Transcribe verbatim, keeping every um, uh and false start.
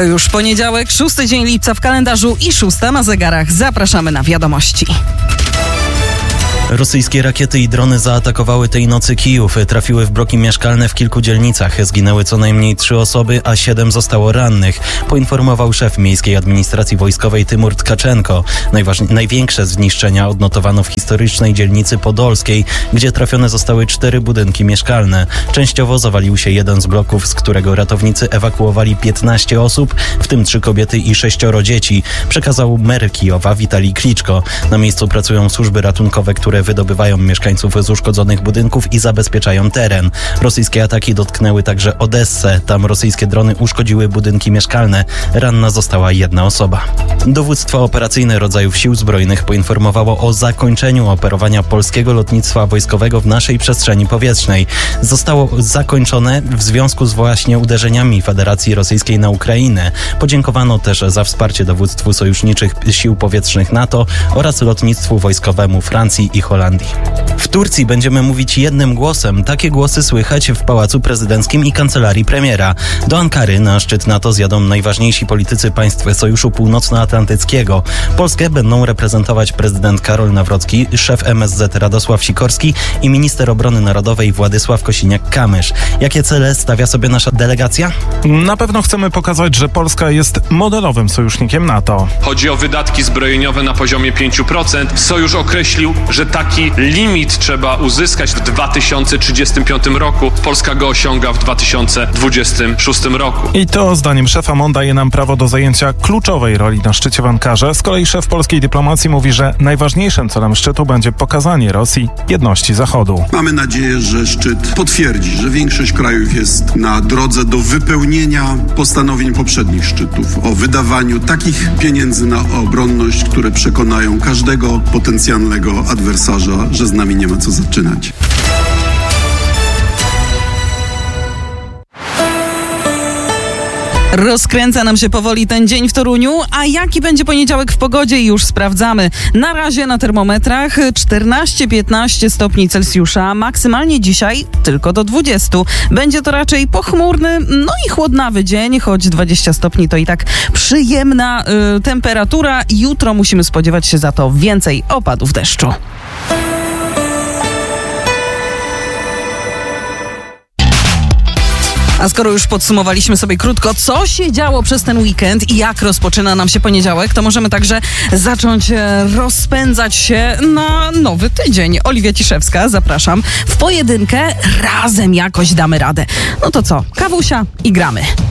To już poniedziałek, szósty dzień lipca w kalendarzu i szósta na zegarach. Zapraszamy na wiadomości. Rosyjskie rakiety i drony zaatakowały tej nocy Kijów. Trafiły w bloki mieszkalne w kilku dzielnicach. Zginęły co najmniej trzy osoby, a siedem zostało rannych, poinformował szef Miejskiej Administracji Wojskowej Tymur Tkaczenko. Najważ- największe zniszczenia odnotowano w historycznej dzielnicy podolskiej, gdzie trafione zostały cztery budynki mieszkalne. Częściowo zawalił się jeden z bloków, z którego ratownicy ewakuowali piętnaście osób, w tym trzy kobiety i sześcioro dzieci, przekazał mer Kijowa Witalij Kliczko. Na miejscu pracują służby ratunkowe, które wydobywają mieszkańców z uszkodzonych budynków i zabezpieczają teren. Rosyjskie ataki dotknęły także Odessę. Tam rosyjskie drony uszkodziły budynki mieszkalne. Ranna została jedna osoba. Dowództwo operacyjne rodzajów Sił Zbrojnych poinformowało o zakończeniu operowania polskiego lotnictwa wojskowego w naszej przestrzeni powietrznej. Zostało zakończone w związku z właśnie uderzeniami Federacji Rosyjskiej na Ukrainę. Podziękowano też za wsparcie dowództwu sojuszniczych sił powietrznych NATO oraz lotnictwu wojskowemu Francji i Holandii. W Turcji będziemy mówić jednym głosem. Takie głosy słychać w Pałacu Prezydenckim i Kancelarii Premiera. Do Ankary na szczyt NATO zjadą najważniejsi politycy państw Sojuszu Północnoatlantyckiego. Polskę będą reprezentować prezydent Karol Nawrocki, szef M S Z Radosław Sikorski i minister obrony narodowej Władysław Kosiniak-Kamysz. Jakie cele stawia sobie nasza delegacja? Na pewno chcemy pokazać, że Polska jest modelowym sojusznikiem NATO. Chodzi o wydatki zbrojeniowe na poziomie pięć procent. Sojusz określił, że taki limit trzeba uzyskać w dwa tysiące trzydziestym piątym roku. Polska go osiąga w dwa tysiące dwudziestym szóstym roku. I to, zdaniem szefa M O N daje nam prawo do zajęcia kluczowej roli na szczycie w Ankarze. Z kolei szef polskiej dyplomacji mówi, że najważniejszym celem szczytu będzie pokazanie Rosji jedności Zachodu. Mamy nadzieję, że szczyt potwierdzi, że większość krajów jest na drodze do wypełnienia postanowień poprzednich szczytów o wydawaniu takich pieniędzy na obronność, które przekonają każdego potencjalnego adwersarza, że z nami nie ma co zaczynać. Rozkręca nam się powoli ten dzień w Toruniu, a jaki będzie poniedziałek w pogodzie już sprawdzamy. Na razie na termometrach czternaście piętnaście stopni Celsjusza, maksymalnie dzisiaj tylko do dwudziestu. Będzie to raczej pochmurny, no i chłodnawy dzień, choć dwadzieścia stopni to i tak przyjemna y, temperatura. Jutro musimy spodziewać się za to więcej opadów deszczu. A skoro już podsumowaliśmy sobie krótko, co się działo przez ten weekend i jak rozpoczyna nam się poniedziałek, to możemy także zacząć rozpędzać się na nowy tydzień. Oliwia Ciszewska, zapraszam w pojedynkę. Razem jakoś damy radę. No to co? Kawusia i gramy.